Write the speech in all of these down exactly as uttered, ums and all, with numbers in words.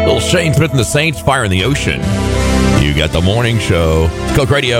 Little Shane Smith and the Saints, Fire in the Ocean. You got the morning show. Coke Radio.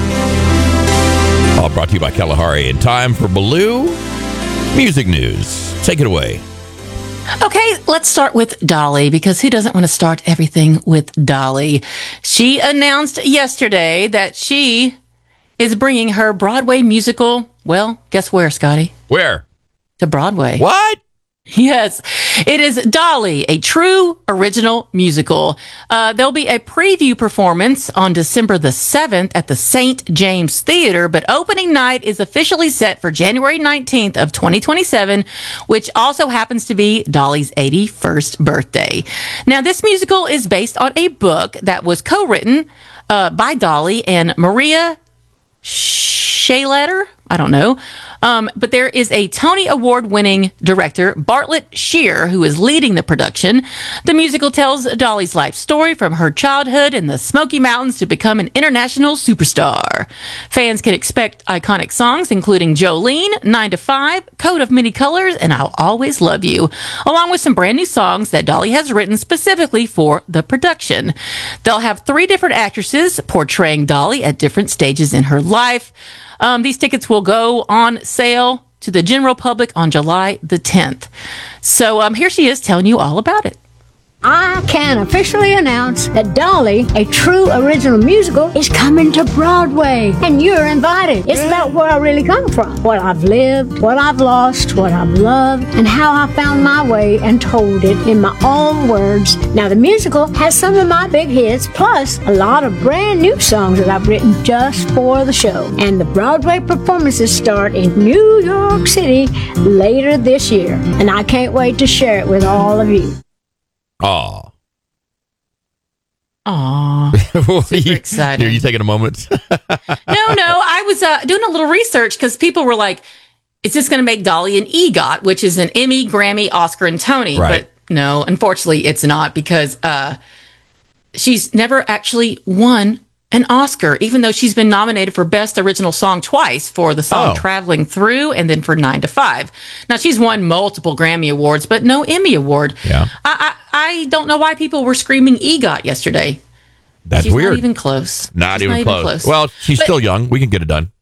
All brought to you by Kalahari. And time for Baloo Music News. Take it away. Okay, let's start with Dolly, because who doesn't want to start everything with Dolly? She announced yesterday that she is bringing her Broadway musical, well, guess where, Scotty? Where? To Broadway. What? Yes, it is Dolly, a true original musical. Uh, there'll be a preview performance on December the seventh at the Saint James Theater, but opening night is officially set for January nineteenth of twenty twenty-seven, which also happens to be Dolly's eighty-first birthday. Now, this musical is based on a book that was co-written uh, by Dolly and Maria Shayletter. I don't know. Um, but there is a Tony Award-winning director, Bartlett Shear, who is leading the production. The musical tells Dolly's life story from her childhood in the Smoky Mountains to become an international superstar. Fans can expect iconic songs, including Jolene, nine to five, Coat of Many Colors, and I'll Always Love You, along with some brand new songs that Dolly has written specifically for the production. They'll have three different actresses portraying Dolly at different stages in her life. Um, these tickets will go on sale to the general public on July the tenth. So um, here she is telling you all about it. I can officially announce that Dolly, a true original musical, is coming to Broadway, and you're invited. It's about where I really come from, what I've lived, what I've lost, what I've loved, and how I found my way and told it in my own words. Now, the musical has some of my big hits, plus a lot of brand new songs that I've written just for the show. And the Broadway performances start in New York City later this year, and I can't wait to share it with all of you. Aw. Aw. Super excited. Are you taking a moment? no, no. I was uh, doing a little research because people were like, is this going to make Dolly an EGOT, which is an Emmy, Grammy, Oscar, and Tony? Right. But no, unfortunately, it's not, because uh, she's never actually won an Oscar, even though she's been nominated for Best Original Song twice for the song Oh. Traveling Through and then for nine to five. Now, she's won multiple Grammy Awards, but no Emmy Award. Yeah. I, I, I don't know why people were screaming EGOT yesterday. That's she's weird. Not even close. Not, She's even, not close. even close. Well, she's But- still young. We can get it done.